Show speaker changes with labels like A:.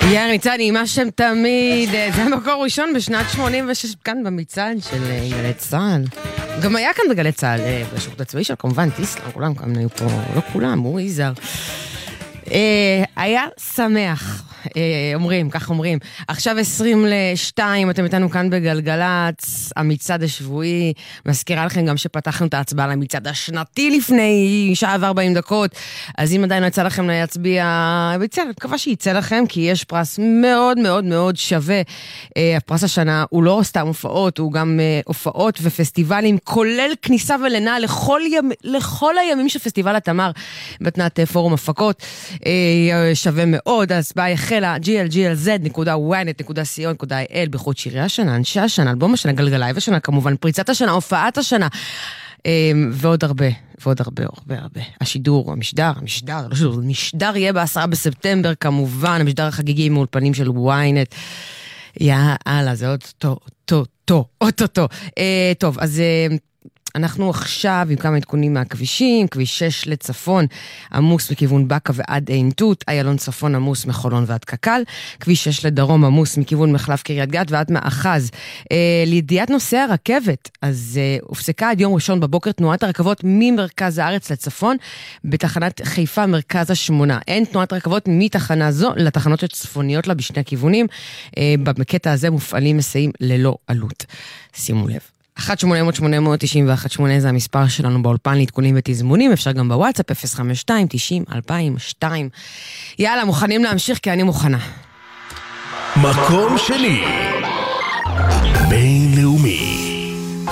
A: יאיר ניצני, מה שם תמיד, זה המקור ראשון בשנת 86 כאן במצעד של גלי צה"ל. גם היה כאן בגלי צה"ל, בשירות הצבאי של כמובן טיסלאם, כולם כאן היו פה, לא כולם, הוא יזהר. היה שמח, אומרים, כך אומרים. עכשיו 22, אתם איתנו כאן בגלגלץ, המצעד השבועי. מזכירה לכם גם שפתחנו את ההצבעה למצעד השנתי לפני שעה ו40 דקות. אז אם עדיין לא יצא לכם להצביע, אני מקווה שיצא לכם, כי יש פרס מאוד מאוד מאוד שווה. הפרס השנה הוא לא סתם הופעות, הוא גם הופעות ופסטיבלים, כולל כניסה ולינה לכל הימים של פסטיבל התמר, בתנת פורום הפקות. שווה מאוד, ההצבעה החלה glglz.ynet.co.il בחוד שירי השנה, אנשי השנה, אלבום השנה, גלגלאי השנה, כמובן פריצת השנה, הופעת השנה, ועוד הרבה, השידור, המשדר יהיה ב10 בספטמבר, כמובן, המשדר החגיגי מאולפנים של ynet. יאללה, זה אוטוטו. טוב, אז אנחנו עכשיו עם כמה עדכונים מהכבישים, כביש 6 לצפון, עמוס מכיוון בקה ועד עין תות, איילון צפון עמוס מחולון ועד קקל, כביש 6 לדרום עמוס מכיוון מחלף קריית גת ועד מאחז. לידיעת נושא הרכבת, אז הופסקה עד יום ראשון בבוקר תנועת הרכבות ממרכז הארץ לצפון, בתחנת חיפה מרכז השמונה. אין תנועת רכבות מתחנה זו לתחנות הצפוניות לה בשני הכיוונים, בקטע הזה מופעלים מסעים ללא עלות. שימו לב. 1-800-891-8 זה המספר שלנו באולפן להתקולים ותזמונים, אפשר גם בוואטסאפ 052-90-2002. יאללה, מוכנים להמשיך כי אני מוכנה.
B: מקום שני בינלאומי.